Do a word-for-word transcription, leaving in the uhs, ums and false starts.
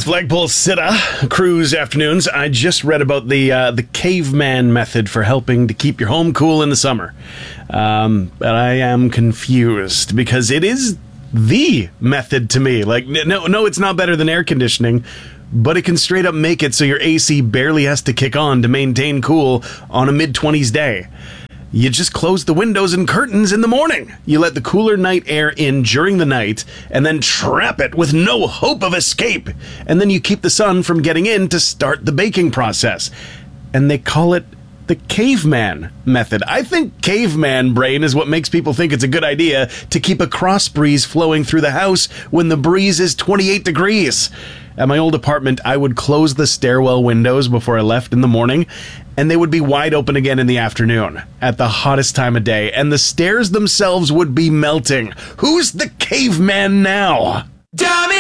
Flagpole Sitta cruise afternoons. I just read about the uh, the caveman method for helping to keep your home cool in the summer. Um, but I am confused because it is the method to me. Like, no, no, it's not better than air conditioning, but it can straight up make it so your A C barely has to kick on to maintain cool on a mid twenties day. You just close the windows and curtains in the morning. You let the cooler night air in during the night and then trap it with no hope of escape. And then you keep the sun from getting in to start the baking process. And they call it the caveman method. I think caveman brain is what makes people think it's a good idea to keep a cross breeze flowing through the house when the breeze is twenty-eight degrees. At my old apartment, I would close the stairwell windows before I left in the morning, and they would be wide open again in the afternoon at the hottest time of day, and the stairs themselves would be melting. Who's the caveman now? Dummy!